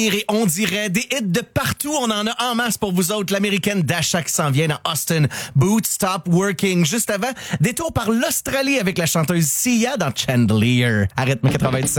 Et on dirait des hits de partout. On en a en masse pour vous autres. L'américaine Dasha qui s'en vient dans Austin. Boot Stop Working. Juste avant, détour par l'Australie avec la chanteuse Sia dans Chandelier. Arrête-moi 97.